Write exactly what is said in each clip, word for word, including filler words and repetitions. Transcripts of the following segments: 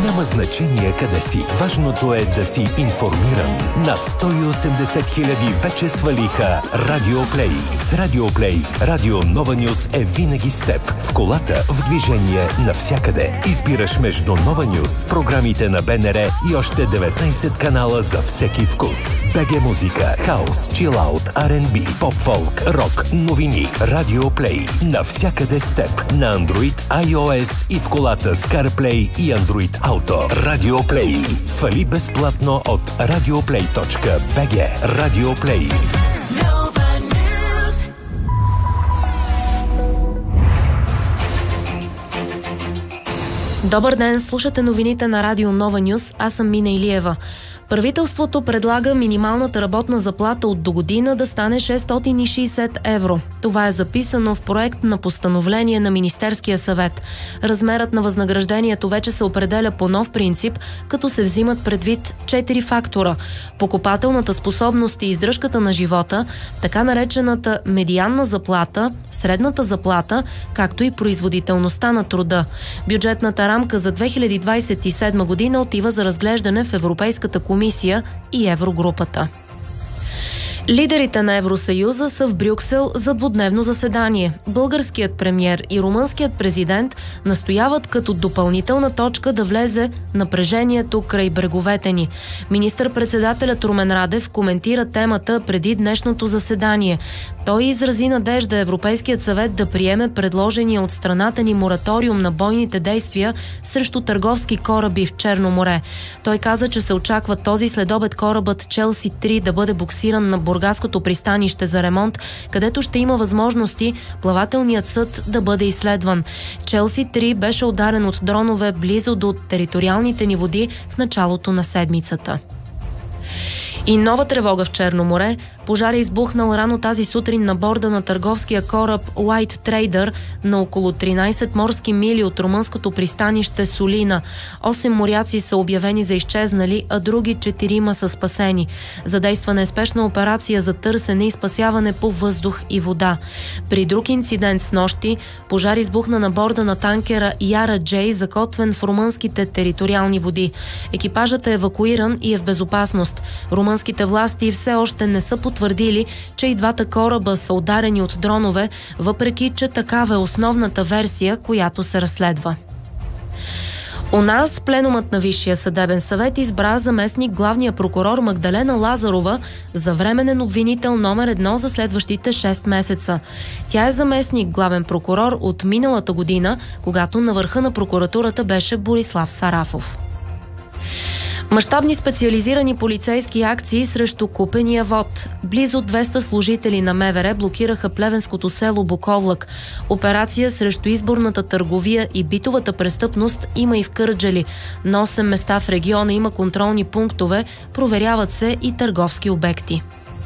Няма значение къде си. Важното е да си информиран. Над сто и осемдесет хиляди вече свалиха Радиоплей. С Радиоплей Радио Нова Нюз е винаги с теб. В колата, в движение, навсякъде. Избираш между Нова Нюз, програмите на БНР и още деветнайсет канала за всеки вкус. БГ музика, хаус, чилаут, Ар енд Би, поп-фолк, рок, новини. Радиоплей. Навсякъде с теб. На Android, iOS и в колата с CarPlay и Android Auto. Радиоплей. Свали безплатно от радиоплей точка би джи. Радиоплей. Добър ден, слушате новините на Радио Нова Нюз. Аз съм Мина Илиева. Правителството предлага минималната работна заплата от догодина да стане шестстотин и шейсет евро. Това е записано в проект на постановление на Министерския съвет. Размерът на възнаграждението вече се определя по нов принцип, като се взимат предвид четири фактора: покупателната способност и издръжката на живота, така наречената медианна заплата, средната заплата, както и производителността на труда. Бюджетната рамка за две хиляди двадесет и седма година отива за разглеждане в Европейската комисия и Еврогрупата. Лидерите на Евросъюза са в Брюксел за двудневно заседание. Българският премиер и румънският президент настояват като допълнителна точка да влезе напрежението край бреговете ни. Министър-председателят Румен Радев коментира темата преди днешното заседание. Той изрази надежда Европейският съвет да приеме предложения от страната ни мораториум на бойните действия срещу търговски кораби в Черно море. Той каза, че се очаква този следобед корабът Челси три да бъде буксиран на Бургаското пристанище за ремонт, където ще има възможности плавателният съд да бъде изследван. Челси три беше ударен от дронове близо до териториалните ни води в началото на седмицата. И нова тревога в Черно море. Пожар е избухнал рано тази сутрин на борда на търговския кораб White Trader на около тринайсет морски мили от румънското пристанище Солина. Осем моряци са обявени за изчезнали, а други четирима са спасени. Задействана е спешна операция за търсене и спасяване по въздух и вода. При друг инцидент с нощи пожар избухна на борда на танкера Яра Джей, закотвен в румънските териториални води. Екипажът е евакуиран и е в безопасност. Румънските власти все още не са потвърдили, че и двата кораба са ударени от дронове, въпреки че такава е основната версия, която се разследва. У нас пленумът на Висшия съдебен съвет избра заместник главния прокурор Магдалена Лазарова за временен обвинител номер едно за следващите шест месеца. Тя е заместник главен прокурор от миналата година, когато на върха на прокуратурата беше Борислав Сарафов. Мащабни специализирани полицейски акции срещу купения вот. Близо двеста служители на МВР блокираха плевенското село Буковлък. Операция срещу изборната търговия и битовата престъпност има и в Кърджали. На осем места в региона има контролни пунктове, проверяват се и търговски обекти.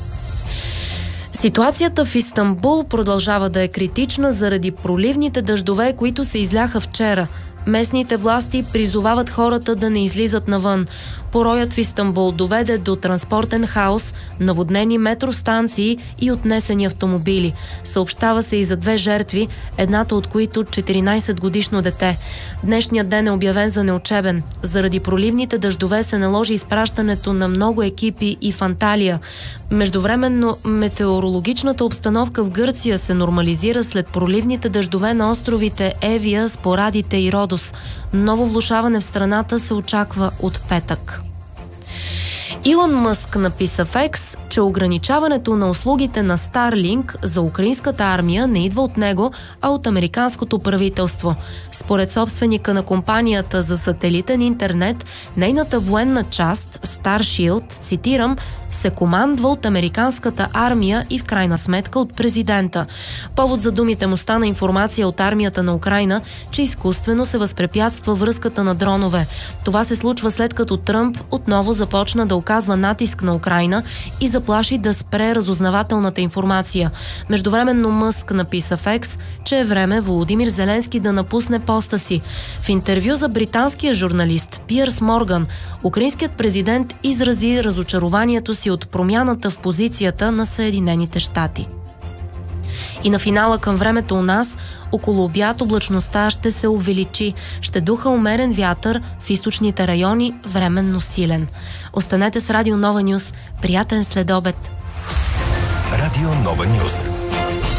Ситуацията в Истанбул продължава да е критична заради проливните дъждове, които се изляха вчера. Местните власти призовават хората да не излизат навън. Пороят в Истанбул доведе до транспортен хаос, наводнени метростанции и отнесени автомобили. Съобщава се и за две жертви, едната от които четиринайсет годишно дете. Днешният ден е обявен за неучебен. Заради проливните дъждове се наложи изпращането на много екипи и в Анталия. Междувременно метеорологичната обстановка в Гърция се нормализира след проливните дъждове на островите Евия, Спорадите и Родос. Ново влошаване в страната се очаква от петък. Илон Мъск написа в Екс, че ограничаването на услугите на Starlink за украинската армия не идва от него, а от американското правителство. Според собственика на компанията за сателитен интернет, нейната военна част Starshield, цитирам, се командва от американската армия и в крайна сметка от президента. Повод за думите му стана информация от армията на Украйна, че изкуствено се възпрепятства връзката на дронове. Това се случва след като Тръмп отново започна да оказва натиск на Украйна и заплаши да спре разузнавателната информация. Междувременно Мъск написа в Екс, че е време Володимир Зеленски да напусне поста си. В интервю за британския журналист Пиърс Морган, украинският президент изрази разочарованието си от промяната в позицията на Съединените щати. И на финала към времето у нас, Около обяд облачността ще се увеличи. Ще духа умерен вятър, в източните райони временно силен. Останете с Радио Нова Нюс. Приятен следобед! Радио Нова Нюс.